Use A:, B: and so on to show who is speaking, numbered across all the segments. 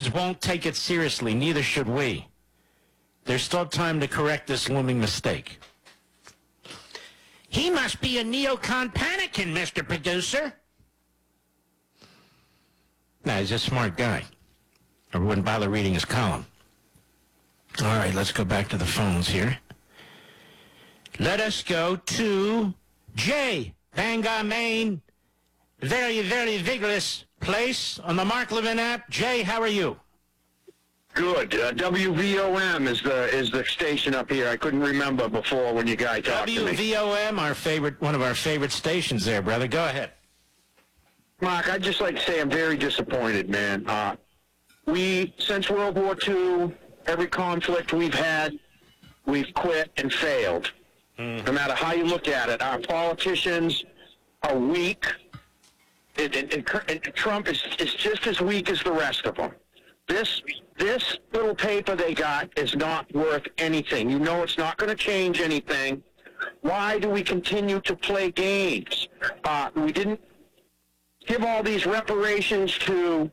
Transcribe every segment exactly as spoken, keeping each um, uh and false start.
A: Americans won't take it seriously. Neither should we. There's still time to correct this looming mistake. He must be a neocon panicking, Mister Producer. Nah, he's a smart guy. I wouldn't bother reading his column. All right, let's go back to the phones here. Let us go to Jay, Bangor, Maine. Very, very vigorous place on the Mark Levin app. Jay, how are you?
B: Good. Uh, W V O M is the is the station up here. I couldn't remember before when you guys talked to me.
A: W V O M, our favorite, one of our favorite stations there, brother. Go ahead.
B: Mark, I'd just like to say I'm very disappointed, man. Uh, we, since World War Two, every conflict we've had, we've quit and failed. Mm. No matter how you look at it, our politicians are weak. It, it, it, it, Trump is, is just as weak as the rest of them. This this little paper they got is not worth anything. You know it's not going to change anything. Why do we continue to play games? Uh, we didn't give all these reparations to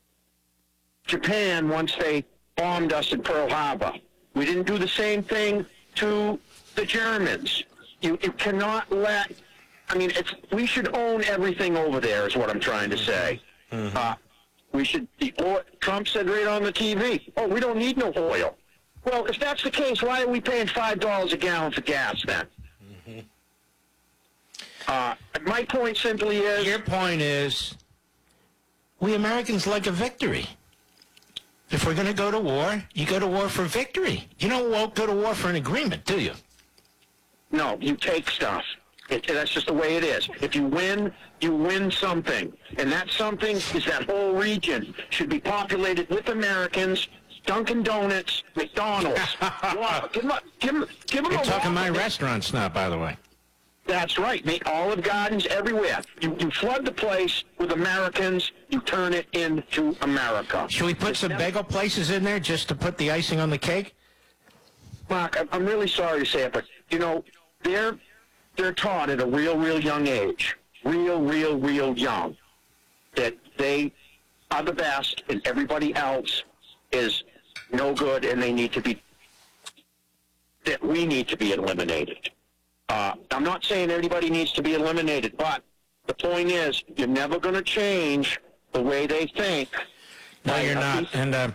B: Japan once they bombed us at Pearl Harbor. We didn't do the same thing to the Germans. You, you cannot let... I mean, it's, we should own everything over there is what I'm trying to say. Mm-hmm. Uh, we should... The oil, Trump said right on the T V, oh, we don't need no oil. Well, if that's the case, why are we paying five dollars a gallon for gas then? Mm-hmm. Uh, my point simply is...
A: Your point is, we Americans like a victory. If we're going to go to war, you go to war for victory. You don't go to war for an agreement, do you?
B: No, you take stuff. It, that's just the way it is. If you win, you win something. And that something is that whole region should be populated with Americans, Dunkin' Donuts, McDonald's. Wow. Give them, give them, give them
A: You're
B: a
A: talking my
B: walk.
A: restaurants now, by the way.
B: That's right. Make Olive Gardens everywhere. You, you flood the place with Americans, you turn it into America.
A: Should we put it's some never... bagel places in there just to put the icing on the cake?
B: Mark, I'm really sorry to say it, but, you know, they're... They're taught at a real, real young age, real, real, real young, that they are the best and everybody else is no good and they need to be, that we need to be eliminated. Uh, I'm not saying everybody needs to be eliminated, but the point is you're never going to change the way they think.
A: No, you're not. And uh,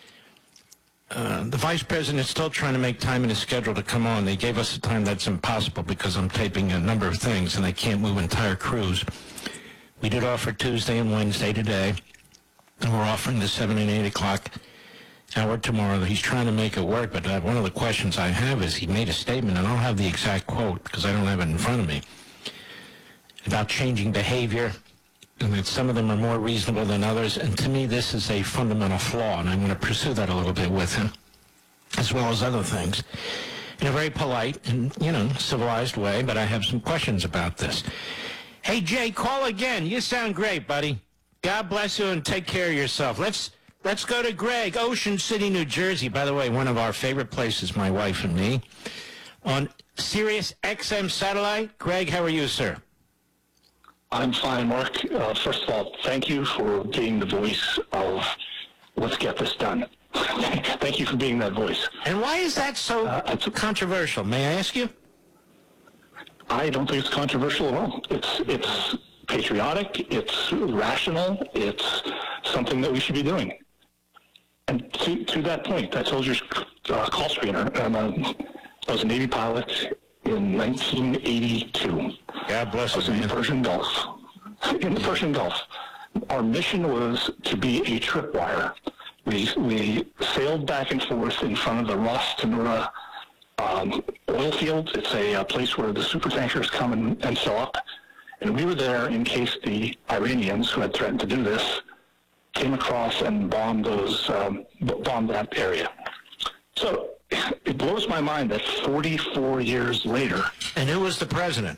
A: uh, the vice president's still trying to make time in his schedule to come on. They gave us a time that's impossible because I'm taping a number of things and they can't move entire crews. We did offer Tuesday and Wednesday today, and we're offering the seven and eight o'clock hour tomorrow. He's trying to make it work, but uh, one of the questions I have is he made a statement, and I don't have the exact quote because I don't have it in front of me, about changing behavior, and that some of them are more reasonable than others. And to me, this is a fundamental flaw, and I'm going to pursue that a little bit with him, as well as other things, in a very polite and, you know, civilized way, but I have some questions about this. Hey, Jay, call again. You sound great, buddy. God bless you, and take care of yourself. Let's let's go to Greg, Ocean City, New Jersey. By the way, one of our favorite places, my wife and me, on Sirius X M satellite. Greg, how are you, sir?
C: I'm fine, Mark. Uh, first of all, thank you for being the voice of let's get this done. Thank you for being that voice.
A: And why is that so
C: uh,
A: controversial? May I ask you?
C: I don't think it's controversial at all. It's it's patriotic. It's rational. It's something that we should be doing. And to to that point, I told your uh, call screener. I'm a, I was a Navy pilot in nineteen eighty-two.
A: God bless you.
C: I was in the Persian Gulf. In the Persian Gulf, our mission was to be a tripwire. We we sailed back and forth in front of the Ras Tanura um, oil field. It's a, a place where the supertankers come and, and fill up. And we were there in case the Iranians, who had threatened to do this, came across and bombed those um, bombed that area. So it blows my mind that forty-four years later.
A: And who was the president?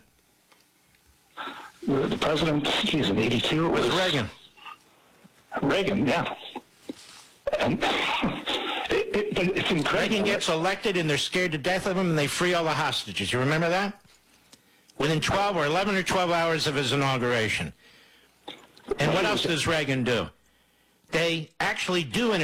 C: The, the president, geez, in eighty-two, it was
A: Reagan.
C: Reagan, yeah. And it, it, it's incredible.
A: Reagan gets elected, and they're scared to death of him, and they free all the hostages. You remember that? Within twelve or eleven or twelve hours of his inauguration. And what else does Reagan do? They actually do